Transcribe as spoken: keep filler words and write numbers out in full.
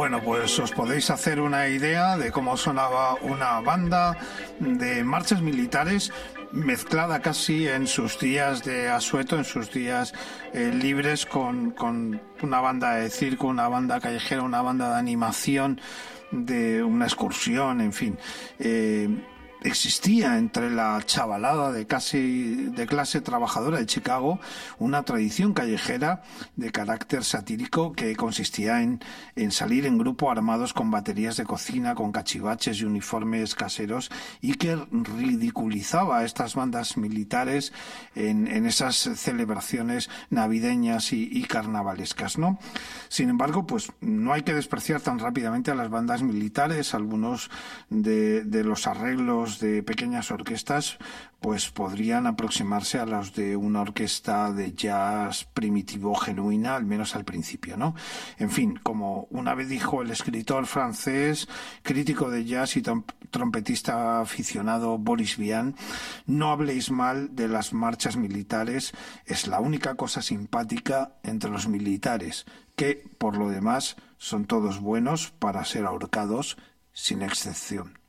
Bueno, pues os podéis hacer una idea de cómo sonaba una banda de marchas militares mezclada casi en sus días de asueto, en sus días eh, libres con, con una banda de circo, una banda callejera, una banda de animación, de una excursión, en fin. Eh, Existía entre la chavalada de, casi, de clase trabajadora de Chicago una tradición callejera de carácter satírico que consistía en, en salir en grupo armados con baterías de cocina, con cachivaches y uniformes caseros, y que ridiculizaba a estas bandas militares en, en esas celebraciones navideñas y, y carnavalescas, ¿no? Sin embargo, pues no hay que despreciar tan rápidamente a las bandas militares. Algunos de, de los arreglos de pequeñas orquestas pues podrían aproximarse a los de una orquesta de jazz primitivo genuina, al menos al principio, ¿no? En fin, como una vez dijo el escritor francés, crítico de jazz y trompetista aficionado Boris Vian, no habléis mal de las marchas militares, es la única cosa simpática entre los militares, que por lo demás son todos buenos para ser ahorcados sin excepción.